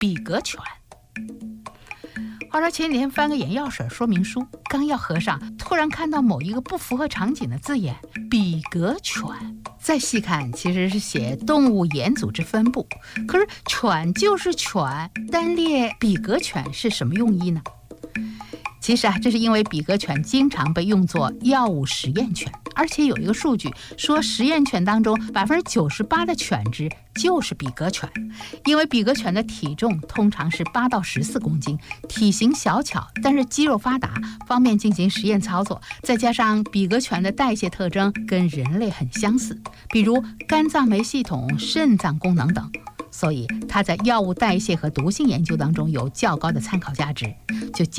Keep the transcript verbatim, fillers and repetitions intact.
比格犬。话说前几天翻个眼药水说明书，刚要合上，突然看到某一个不符合场景的字眼“比格犬”。再细看，其实是写动物眼组织分布。可是犬就是犬，单列比格犬是什么用意呢？其实啊，这是因为比格犬经常被用作药物实验犬，而且有一个数据说，实验犬当中百分之九十八的犬只就是比格犬。因为比格犬的体重通常是八到十四公斤，体型小巧，但是肌肉发达，方便进行实验操作。再加上比格犬的代谢特征跟人类很相似，比如肝脏酶系统、肾脏功能等。所以它在药物代谢和毒性研究当中有较高的参考价值，就